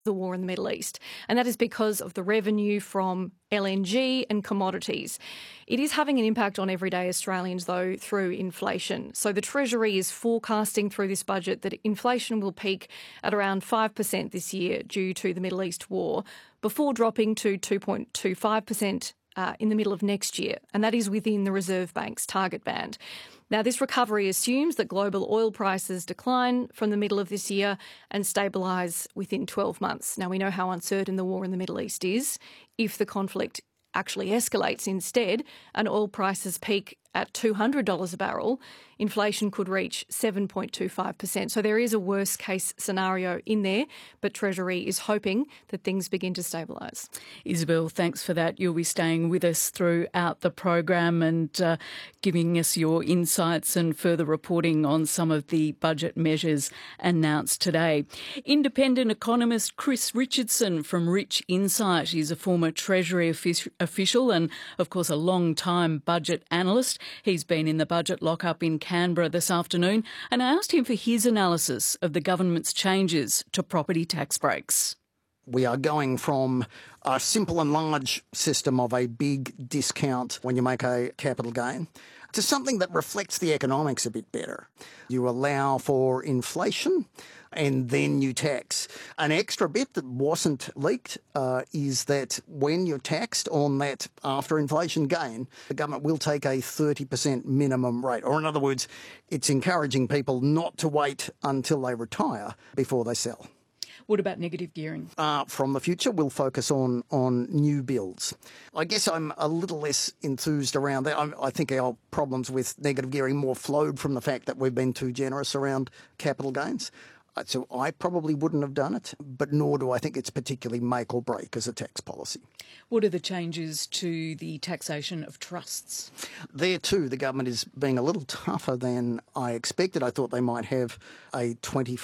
the war in the Middle East, and that is because of the revenue from LNG and commodities. It is having an impact on everyday Australians, though, through inflation. So the Treasury is forecasting through this budget that inflation will peak at around 5% this year due to the Middle East war, before dropping to 2.25% in the middle of next year, and that is within the Reserve Bank's target band. Now, this recovery assumes that global oil prices decline from the middle of this year and stabilise within 12 months. Now, we know how uncertain the war in the Middle East is. If the conflict actually escalates instead and oil prices peak at $200 a barrel, inflation could reach 7.25%. So there is a worst case scenario in there, but Treasury is hoping that things begin to stabilise. Isabel, thanks for that. You'll be staying with us throughout the program and giving us your insights and further reporting on some of the budget measures announced today. Independent economist Chris Richardson from Rich Insight is a former Treasury official and, of course, a long-time budget analyst. He's been in the budget lockup in Canberra this afternoon, and I asked him for his analysis of the government's changes to property tax breaks. We are going from a simple and large system of a big discount when you make a capital gain to something that reflects the economics a bit better. You allow for inflation and then you tax. An extra bit that wasn't leaked is that when you're taxed on that after inflation gain, the government will take a 30% minimum rate. Or in other words, it's encouraging people not to wait until they retire before they sell. What about negative gearing? From the future, we'll focus on new builds. I guess I'm a little less enthused around that. I think our problems with negative gearing more flowed from the fact that we've been too generous around capital gains. So I probably wouldn't have done it, but nor do I think it's particularly make or break as a tax policy. What are the changes to the taxation of trusts? There too, the government is being a little tougher than I expected. I thought they might have a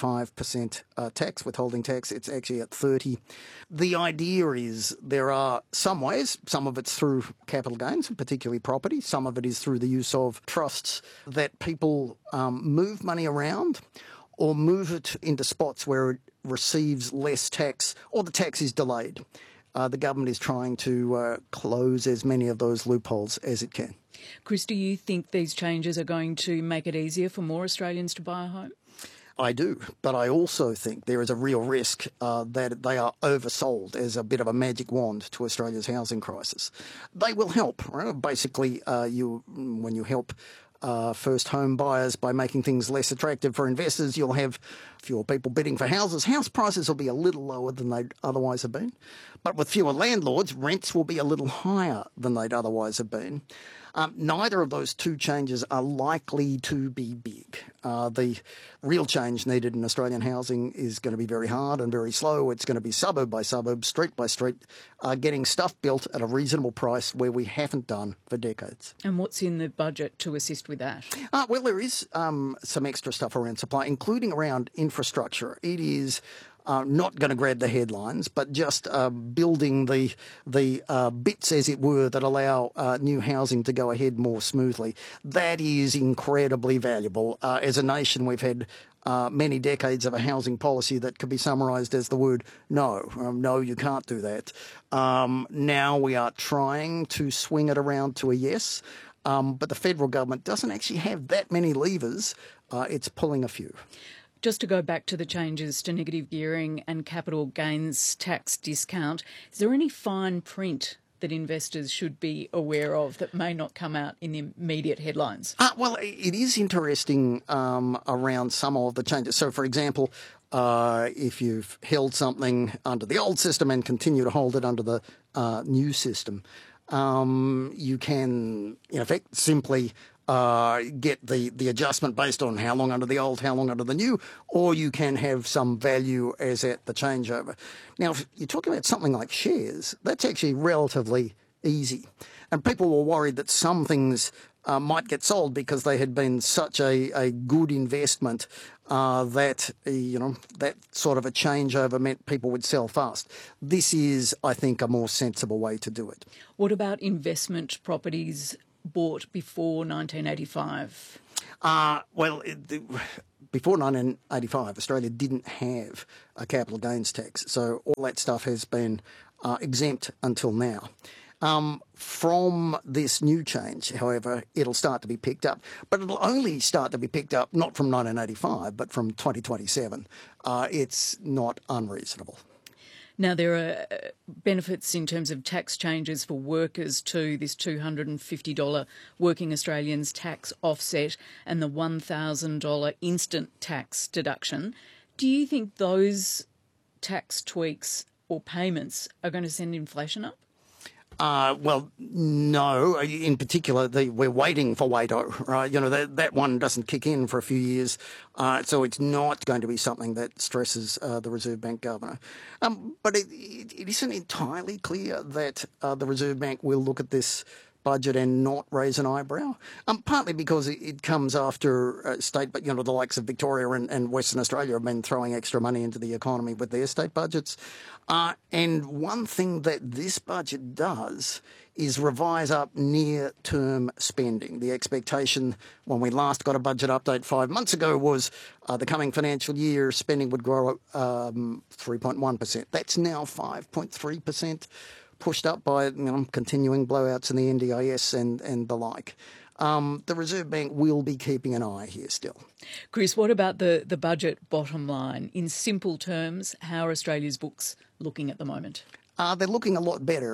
25% tax, withholding tax. It's actually at 30%. The idea is there are some ways, some of it's through capital gains, particularly property. Some of it is through the use of trusts that people move money around or move it into spots where it receives less tax or the tax is delayed. The government is trying to close as many of those loopholes as it can. Chris, do you think these changes are going to make it easier for more Australians to buy a home? I do, but I also think there is a real risk that they are oversold as a bit of a magic wand to Australia's housing crisis. They will help. Right? Basically, when you help first home buyers by making things less attractive for investors, you'll have fewer people bidding for houses. House prices will be a little lower than they'd otherwise have been. But with fewer landlords, rents will be a little higher than they'd otherwise have been. Neither of those two changes are likely to be big. The real change needed in Australian housing is going to be very hard and very slow. It's going to be suburb by suburb, street by street, getting stuff built at a reasonable price where we haven't done for decades. And what's in the budget to assist with that? Well, there is some extra stuff around supply, including around infrastructure. It is not going to grab the headlines, but just building the bits, as it were, that allow new housing to go ahead more smoothly. That is incredibly valuable. As a nation, we've had many decades of a housing policy that could be summarised as the word no. No, you can't do that. Now we are trying to swing it around to a yes, but the federal government doesn't actually have that many levers. It's pulling a few. Just to go back to the changes to negative gearing and capital gains tax discount, is there any fine print that investors should be aware of that may not come out in the immediate headlines? Well, it is interesting around some of the changes. So, for example, if you've held something under the old system and continue to hold it under the new system, you can, in effect, simply get the adjustment based on how long under the old, how long under the new, or you can have some value as at the changeover. Now, if you're talking about something like shares, that's actually relatively easy. And people were worried that some things might get sold because they had been such a good investment that, that sort of a changeover meant people would sell fast. This is, I think, a more sensible way to do it. What about investment properties bought before 1985? Well, before 1985, Australia didn't have a capital gains tax, so all that stuff has been exempt until now. From this new change, however, it'll start to be picked up. But it'll only start to be picked up not from 1985, but from 2027. It's not unreasonable. Now, there are benefits in terms of tax changes for workers too, this $250 Working Australians tax offset and the $1,000 instant tax deduction. Do you think those tax tweaks or payments are going to send inflation up? Well, no. In particular, we're waiting for WATO, right? You know, that one doesn't kick in for a few years, so it's not going to be something that stresses the Reserve Bank governor. But it isn't entirely clear that the Reserve Bank will look at this budget and not raise an eyebrow, partly because it comes after state, but the likes of Victoria and Western Australia have been throwing extra money into the economy with their state budgets. And one thing that this budget does is revise up near-term spending. The expectation when we last got a budget update 5 months ago was the coming financial year spending would grow 3.1%. That's now 5.3%. Pushed up by continuing blowouts in the NDIS and the like. The Reserve Bank will be keeping an eye here still. Chris, what about the budget bottom line? In simple terms, how are Australia's books looking at the moment? They're looking a lot better.